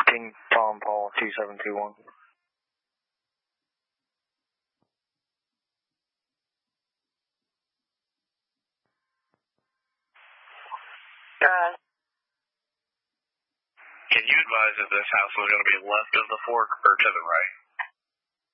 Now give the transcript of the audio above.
King Tom Paul 2721. Can you advise if this house was going to be left of the fork or to the right?